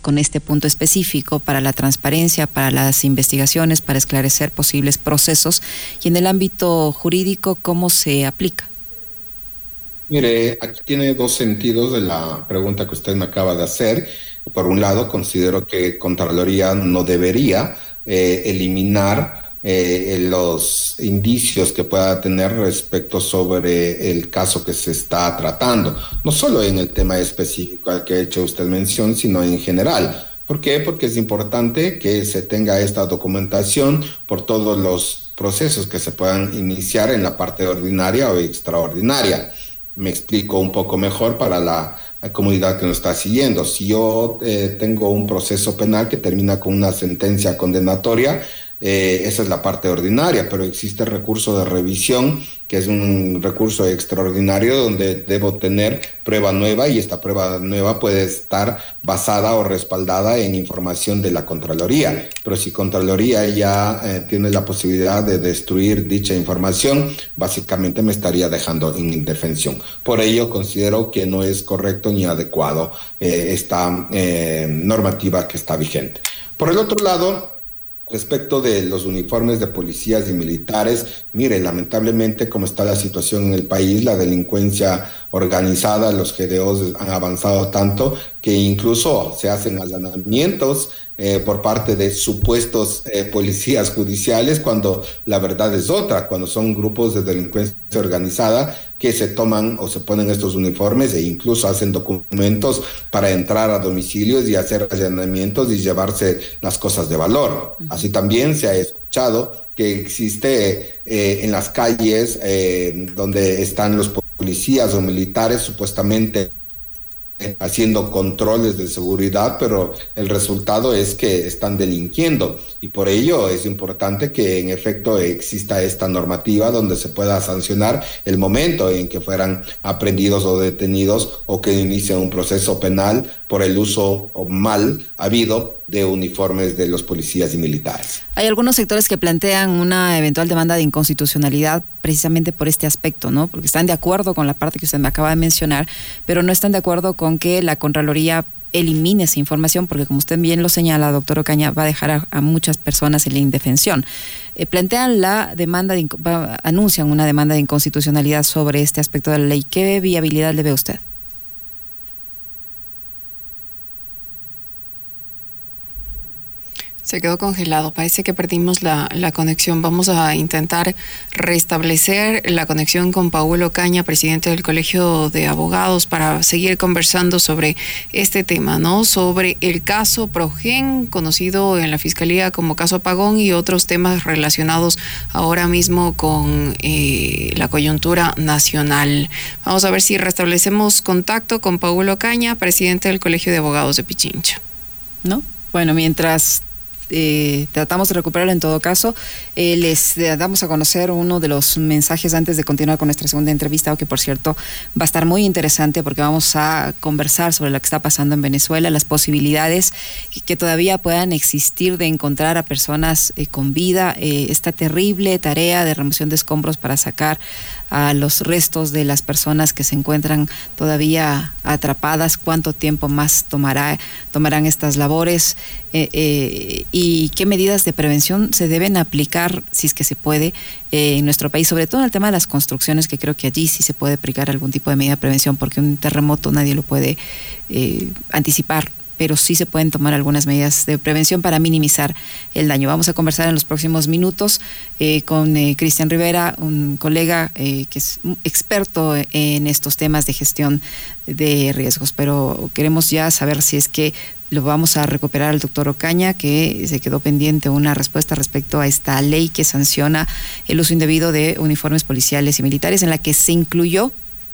con este punto específico para la transparencia, para las investigaciones, para esclarecer posibles procesos? Y en el ámbito jurídico, ¿cómo se aplica? Mire, aquí tiene dos sentidos de la pregunta que usted me acaba de hacer. Por un lado, considero que Contraloría no debería eliminar los indicios que pueda tener respecto sobre el caso que se está tratando, no solo en el tema específico al que ha hecho usted mención, sino en general. ¿Por qué? Porque es importante que se tenga esta documentación por todos los procesos que se puedan iniciar en la parte ordinaria o extraordinaria. Me explico un poco mejor para la comunidad que nos está siguiendo. Si yo tengo un proceso penal que termina con una sentencia condenatoria, esa es la parte ordinaria, pero existe el recurso de revisión, que es un recurso extraordinario donde debo tener prueba nueva, y esta prueba nueva puede estar basada o respaldada en información de la Contraloría. Pero si Contraloría ya tiene la posibilidad de destruir dicha información, básicamente me estaría dejando en indefensión. Por ello considero que no es correcto ni adecuado esta normativa que está vigente. Por el otro lado, respecto de los uniformes de policías y militares, mire, lamentablemente como está la situación en el país, la delincuencia organizada, los GDOs han avanzado tanto que incluso se hacen allanamientos por parte de supuestos policías judiciales, cuando la verdad es otra, cuando son grupos de delincuencia organizada que se toman o se ponen estos uniformes e incluso hacen documentos para entrar a domicilios y hacer allanamientos y llevarse las cosas de valor. Así también se ha escuchado que existe en las calles donde están los policías o militares supuestamente haciendo controles de seguridad, pero el resultado es que están delinquiendo, y por ello es importante que en efecto exista esta normativa donde se pueda sancionar el momento en que fueran aprehendidos o detenidos o que inicie un proceso penal por el uso o mal habido de uniformes de los policías y militares. Hay algunos sectores que plantean una eventual demanda de inconstitucionalidad precisamente por este aspecto, ¿no? Porque están de acuerdo con la parte que usted me acaba de mencionar, pero no están de acuerdo con que la Contraloría elimine esa información, porque como usted bien lo señala, doctor Ocaña, va a dejar a muchas personas en la indefensión. Plantean la demanda, anuncian una demanda de inconstitucionalidad sobre este aspecto de la ley. ¿Qué viabilidad le ve usted? Se quedó congelado, parece que perdimos la conexión. Vamos a intentar restablecer la conexión con Paulo Ocaña, presidente del Colegio de Abogados, para seguir conversando sobre este tema, ¿no? Sobre el caso Progen, conocido en la Fiscalía como caso Apagón, y otros temas relacionados ahora mismo con la coyuntura nacional. Vamos a ver si restablecemos contacto con Paulo Ocaña, presidente del Colegio de Abogados de Pichincha. ¿No? Bueno, mientras tratamos de recuperarlo, en todo caso, les damos a conocer uno de los mensajes antes de continuar con nuestra segunda entrevista, que por cierto va a estar muy interesante, porque vamos a conversar sobre lo que está pasando en Venezuela, las posibilidades que todavía puedan existir de encontrar a personas con vida, esta terrible tarea de remoción de escombros para sacar a los restos de las personas que se encuentran todavía atrapadas, cuánto tiempo más tomarán estas labores, y qué medidas de prevención se deben aplicar, si es que se puede, en nuestro país, sobre todo en el tema de las construcciones, que creo que allí sí se puede aplicar algún tipo de medida de prevención, porque un terremoto nadie lo puede anticipar, pero sí se pueden tomar algunas medidas de prevención para minimizar el daño. Vamos a conversar en los próximos minutos con Cristian Rivera, un colega que es experto en estos temas de gestión de riesgos, pero queremos ya saber si es que lo vamos a recuperar al doctor Ocaña, que se quedó pendiente una respuesta respecto a esta ley que sanciona el uso indebido de uniformes policiales y militares, en la que se incluyó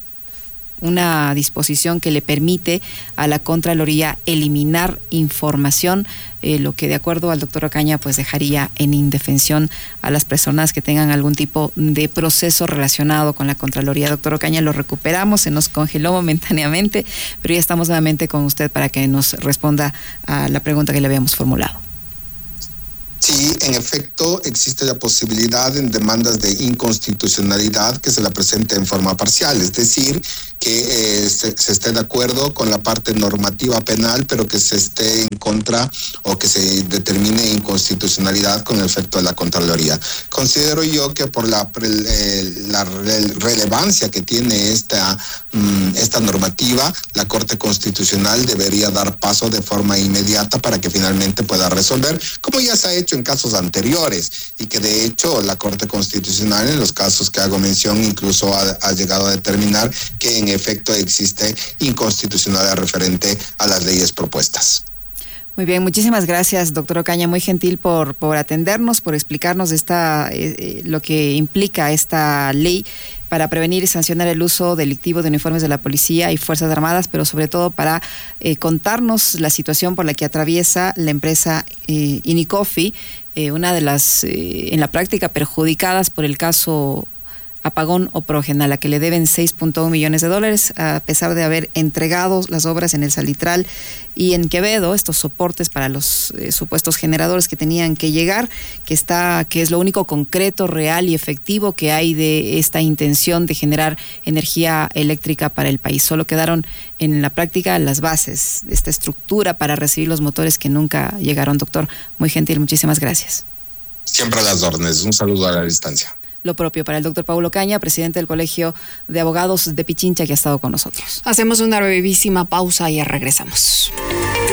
una disposición que le permite a la Contraloría eliminar información, lo que de acuerdo al doctor Ocaña pues dejaría en indefensión a las personas que tengan algún tipo de proceso relacionado con la Contraloría. Doctor Ocaña, lo recuperamos, se nos congeló momentáneamente, pero ya estamos nuevamente con usted para que nos responda a la pregunta que le habíamos formulado. Sí, en efecto, existe la posibilidad en demandas de inconstitucionalidad que se la presente en forma parcial, es decir, que se esté de acuerdo con la parte normativa penal, pero que se esté en contra o que se determine inconstitucionalidad con el efecto de la Contraloría. Considero yo que por la relevancia que tiene esta normativa, la Corte Constitucional debería dar paso de forma inmediata para que finalmente pueda resolver, como ya se ha hecho en casos anteriores, y que de hecho la Corte Constitucional, en los casos que hago mención, incluso ha llegado a determinar que en efecto existe inconstitucionalidad referente a las leyes propuestas. Muy bien, muchísimas gracias, doctor Ocaña, muy gentil por atendernos, por explicarnos lo que implica esta ley para prevenir y sancionar el uso delictivo de uniformes de la policía y Fuerzas Armadas, pero sobre todo para contarnos la situación por la que atraviesa la empresa Inicofi, una de las, en la práctica, perjudicadas por el caso Apagón Oprogen, a la que le deben $6.1 millones, a pesar de haber entregado las obras en el Salitral y en Quevedo, estos soportes para los supuestos generadores que tenían que llegar, que es lo único concreto, real y efectivo que hay de esta intención de generar energía eléctrica para el país. Solo quedaron en la práctica las bases de esta estructura para recibir los motores que nunca llegaron. Doctor, muy gentil, muchísimas gracias. Siempre a las órdenes. Un saludo a la distancia. Lo propio para el doctor Paulo Ocaña, presidente del Colegio de Abogados de Pichincha, que ha estado con nosotros. Hacemos una brevísima pausa y ya regresamos.